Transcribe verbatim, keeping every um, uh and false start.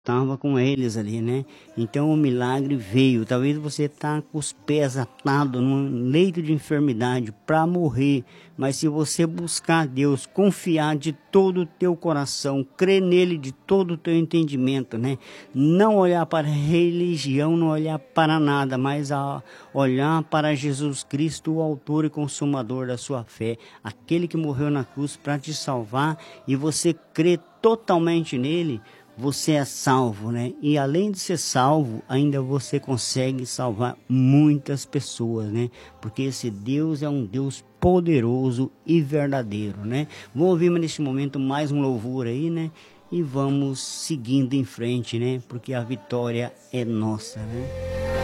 estava com eles ali, né? Então o milagre veio. Talvez você está com os pés atados num leito de enfermidade para morrer, mas se você buscar Deus, confiar de todo o teu coração, crer nele de todo o teu entendimento, né? Não olhar para a religião, não olhar para nada, mas a olhar para Jesus Cristo, o autor e consumador da sua fé, aquele que morreu na cruz para te salvar, e você crer totalmente nele, você é salvo, né? E além de ser salvo, ainda você consegue salvar muitas pessoas, né? Porque esse Deus é um Deus poderoso e verdadeiro, né? Vamos ouvir neste momento mais um louvor aí, né? E vamos seguindo em frente, né? Porque a vitória é nossa, né?